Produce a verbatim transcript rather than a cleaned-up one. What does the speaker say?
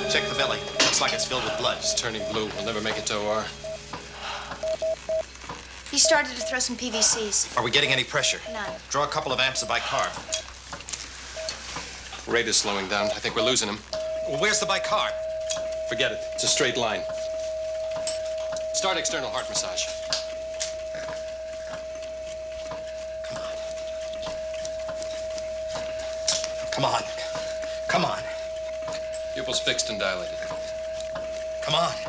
Check the belly. Looks like it's filled with blood. It's turning blue. We'll never make it to O R. He started to throw some P V Cs. Are we getting any pressure? None. Draw a couple of amps of bicarb. Rate is slowing down. I think we're losing him. Well, where's the bicarb? Forget it. It's a straight line. Start external heart massage. Come on. Come on. Pupils fixed and dilated. Come on.